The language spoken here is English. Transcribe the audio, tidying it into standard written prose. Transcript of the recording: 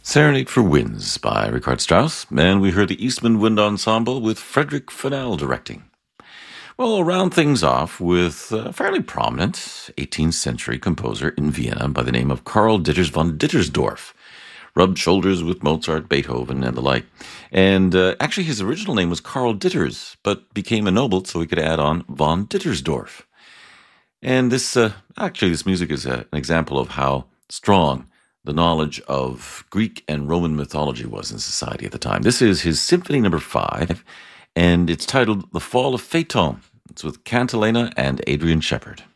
Serenade for Winds by Richard Strauss, and we heard the Eastman Wind Ensemble with Frederick Fennell directing. Well, I'll round things off with a fairly prominent 18th century composer in Vienna by the name of Karl Ditters von Dittersdorf. Rubbed shoulders with Mozart, Beethoven, and the like. And actually his original name was Karl Ditters, but became ennobled so he could add on von Dittersdorf. And this music is an example of how strong the knowledge of Greek and Roman mythology was in society at the time. This is his Symphony No. 5, and it's titled The Fall of Phaeton. It's with Cantilena and Adrian Shepard.